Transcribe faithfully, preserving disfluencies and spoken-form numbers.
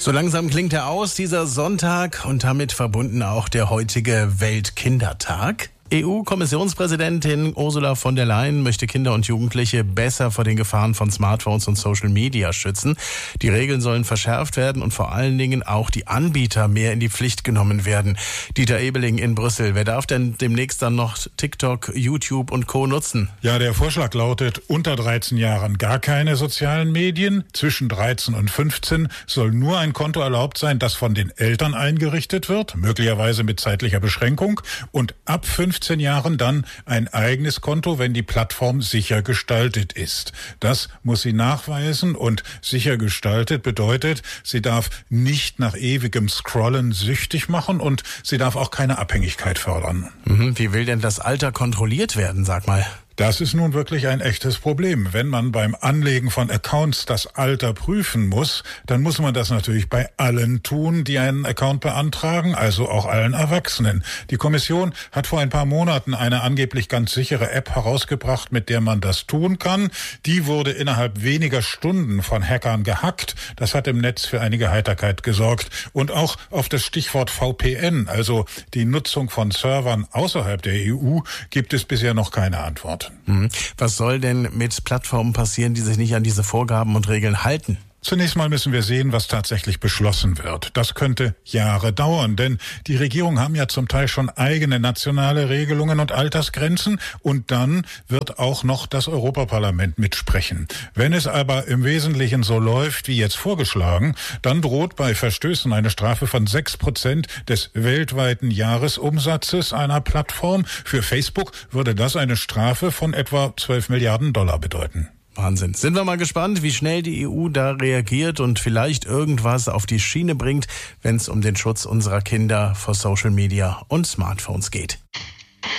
So langsam klingt er aus, dieser Sonntag, und damit verbunden auch der heutige Weltkindertag. E U-Kommissionspräsidentin Ursula von der Leyen möchte Kinder und Jugendliche besser vor den Gefahren von Smartphones und Social Media schützen. Die Regeln sollen verschärft werden und vor allen Dingen auch die Anbieter mehr in die Pflicht genommen werden. Dieter Ebeling in Brüssel. Wer darf denn demnächst dann noch TikTok, YouTube und Co. nutzen? Ja, der Vorschlag lautet, unter dreizehn Jahren gar keine sozialen Medien. Zwischen dreizehn und fünfzehn soll nur ein Konto erlaubt sein, das von den Eltern eingerichtet wird, möglicherweise mit zeitlicher Beschränkung. Und ab fünfzehn Jahren dann ein eigenes Konto, wenn die Plattform sicher gestaltet ist. Das muss sie nachweisen, und sicher gestaltet bedeutet, sie darf nicht nach ewigem Scrollen süchtig machen und sie darf auch keine Abhängigkeit fördern. Mhm. Wie will denn das Alter kontrolliert werden, sag mal? Das ist nun wirklich ein echtes Problem. Wenn man beim Anlegen von Accounts das Alter prüfen muss, dann muss man das natürlich bei allen tun, die einen Account beantragen, also auch allen Erwachsenen. Die Kommission hat vor ein paar Monaten eine angeblich ganz sichere App herausgebracht, mit der man das tun kann. Die wurde innerhalb weniger Stunden von Hackern gehackt. Das hat im Netz für einige Heiterkeit gesorgt. Und auch auf das Stichwort V P N, also die Nutzung von Servern außerhalb der E U, gibt es bisher noch keine Antwort. Was soll denn mit Plattformen passieren, die sich nicht an diese Vorgaben und Regeln halten? Zunächst mal müssen wir sehen, was tatsächlich beschlossen wird. Das könnte Jahre dauern, denn die Regierungen haben ja zum Teil schon eigene nationale Regelungen und Altersgrenzen, und dann wird auch noch das Europaparlament mitsprechen. Wenn es aber im Wesentlichen so läuft, wie jetzt vorgeschlagen, dann droht bei Verstößen eine Strafe von sechs Prozent des weltweiten Jahresumsatzes einer Plattform. Für Facebook würde das eine Strafe von etwa zwölf Milliarden Dollar bedeuten. Wahnsinn. Sind wir mal gespannt, wie schnell die E U da reagiert und vielleicht irgendwas auf die Schiene bringt, wenn es um den Schutz unserer Kinder vor Social Media und Smartphones geht.